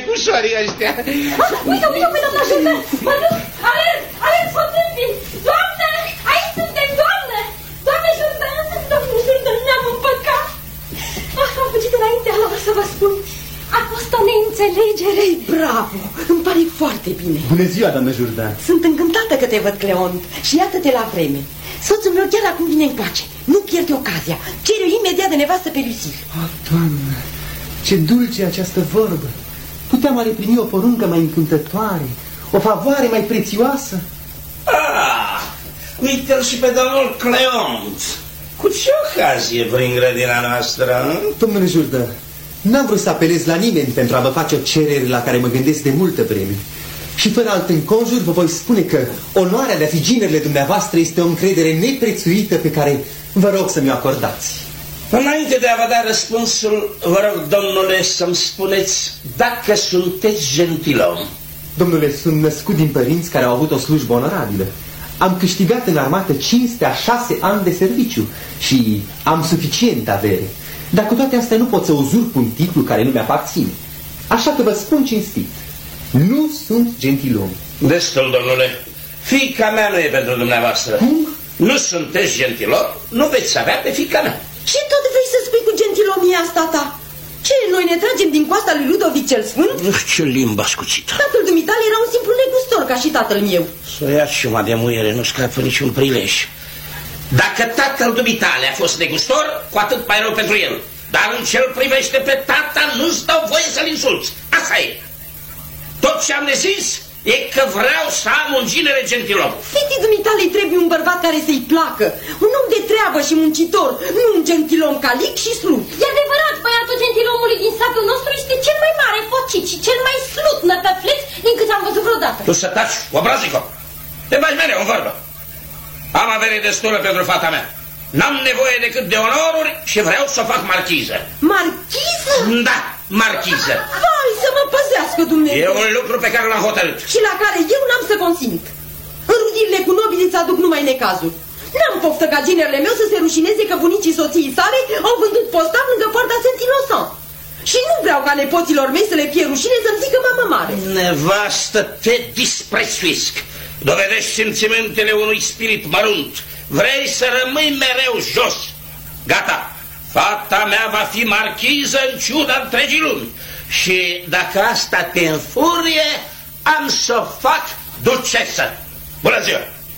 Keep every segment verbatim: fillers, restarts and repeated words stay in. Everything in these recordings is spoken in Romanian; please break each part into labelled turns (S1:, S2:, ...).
S1: necușorii ăștia.
S2: Uite, uite, uite, doamna Jourdan! Mă duc! Alerg! Alerg să o tâmpin! Doamnă! Aici suntem, doamnă! Doamne Jourdan! Doamne Jourdan, ne-am împăcat! Ah, am fugit înaintea lor să vă spun. A fost o neînțelegere.
S3: Bravo! Îmi pare foarte bine.
S4: Bună ziua, doamnă Jourdan.
S3: Sunt încântată că te văd, Cleont. Și iată-te la vreme. Soțul meu chiar acum vine încoace. Nu pierde ocazia. Cere imediat de nevastă pe Lucille.
S4: Oh, doamnă, ce dulce această vorbă. Puteam oare primi o poruncă mai încântătoare, o favoare mai prețioasă?
S1: Ah, uite-l și pe domnul Cleont. Cu ce ocazie prin grădina noastră?
S4: Domnule Jourdan, n-am vrut să apelez la nimeni pentru a vă face o cerere la care mă gândesc de multă vreme. Și fără alt înconjur vă voi spune că onoarea de a fi ginerile dumneavoastră este o încredere neprețuită pe care vă rog să mi-o acordați.
S1: Înainte de a vă da răspunsul, vă rog, domnule, să-mi spuneți dacă sunteți gentilom.
S4: Domnule, sunt născut din părinți care au avut o slujbă onorabilă. Am câștigat în armată cinstea șase ani de serviciu și am suficient avere. Dar cu toate astea nu pot să uzurp un titlu care nu mi-aparține. Așa că vă spun cinstit, nu sunt gentilom.
S1: Destul, domnule. Fiica mea nu e pentru dumneavoastră.
S4: Cum?
S1: Nu sunteți gentilom, nu veți avea pe fiica mea.
S3: Ce tot vrei să spui cu gentilomia asta ta? Ce, noi ne tragem din coasta lui Ludovic cel Sfânt?
S1: Ce limbă ascuțită.
S3: Tatăl dumitale era un simplu negustor, ca și tatăl meu.
S1: Să ia ciuma de muiere, nu scapă niciun prilej. Dacă tatăl dumitale a fost negustor, cu atât mai rău pentru el. Dar în ce-l privește pe tata, nu-ți dau voie să-l insulți. Asta e. Tot ce am de zis e că vreau să am un ginere gentilom.
S3: Fetii dumitale îi trebuie un bărbat care să-i placă. Un om de treabă și muncitor, nu un gentilom calic și slut.
S2: E adevărat, băiatul gentilomului din satul nostru este cel mai mare focit și cel mai slut nătăfleț din cât am văzut vreodată.
S1: Tu să taci, obrazico. Te bagi mereu în vorbă. Am avere destulă pentru fata mea. N-am nevoie decât de onoruri și vreau să o fac marchiză.
S3: Marchiză?
S1: Da, marchiză.
S3: Vai, să mă păzească Dumnezeu.
S1: E un lucru pe care l-am hotărât.
S3: Și la care eu n-am să consint. Înrudirile cu nobilii îți aduc numai necazuri. N-am poftă ca ginerele meu să se rușineze că bunicii soției sale au vândut postav lângă poarta Saint-Innocent. Și nu vreau ca nepoților mei să le fie rușine să-mi zică mamă mare.
S1: Nevastă, te disprețuiesc. Dovedești simțimentele unui spirit mărunt. Vrei să rămâi mereu jos. Gata, fata mea va fi marchiză în ciuda întregii lumi. Și dacă asta te înfurie, am să o fac ducesă. Bună ziua!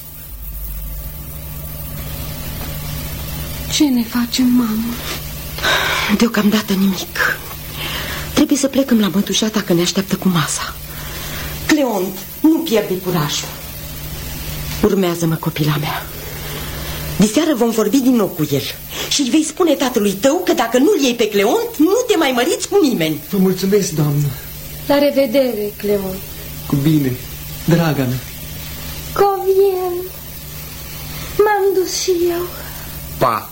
S2: Ce ne facem, mamă?
S3: Deocamdată nimic. Trebuie să plecăm la mătușa ta că ne așteaptă cu masa. Cleont, nu pierde curajul. Urmează-mă, copila mea. Diseară vom vorbi din nou cu el și îi vei spune tatălui tău că dacă nu-l iei pe Cleont, nu te mai măriți cu nimeni.
S4: Vă mulțumesc, doamnă.
S2: La revedere, Cleont.
S4: Cu bine, draga mea.
S2: Covien, m-am dus și eu.
S5: Pa!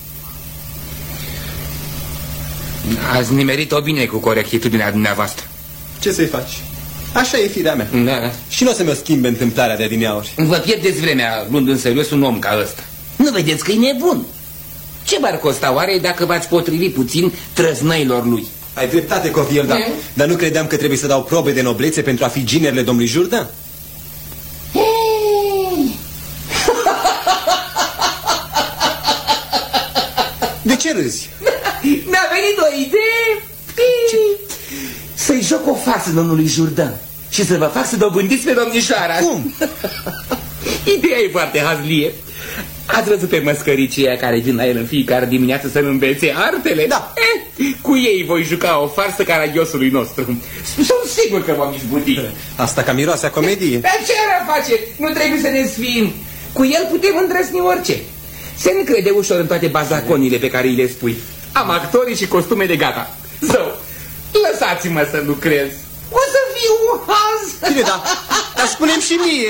S5: Ați nimerit-o bine cu corectitudinea dumneavoastră.
S4: Ce să-i faci? Așa e firea mea.
S5: Da.
S4: Și nu o să-mi o schimbe întâmplarea de adineauri.
S5: Vă pierdeți vremea luând în serios un om ca ăsta. Nu vedeți că e nebun? Ce v-ar costa oare dacă v-ați potrivi puțin trăznăilor lui?
S4: Ai dreptate, Covier, da. Dar nu credeam că trebuie să dau probe de noblețe pentru a fi ginerile domnului Jourdan? De ce râzi?
S5: Mi-a venit o idee. Să-i joc o farsă domnului Jourdan și să vă fac să dobândiți pe domnișoara.
S4: Cum?
S5: Ideea e foarte hazlie. Ați văzut pe măscăricii aia care vin la el în fiecare dimineață să-mi învețe artele?
S4: Da.
S5: Eh, cu ei voi juca o farsă caragiosului nostru. Sunt sigur că vom izbuti.
S4: Asta ca miroase a comedie.
S5: Dar ce ar face? Nu trebuie să ne sfim. Cu el putem îndrăzni orice. Se încrede ușor în toate bazaconile pe care îi le spui. Am actorii și costumele gata. Zău, lăsați-mă să lucrez. O să fiu un haz.
S4: Bine, da, dar spune-mi și mie.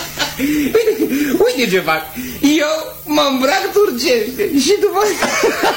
S5: Uite, uite ce fac. Eu mă îmbrac turcește și după...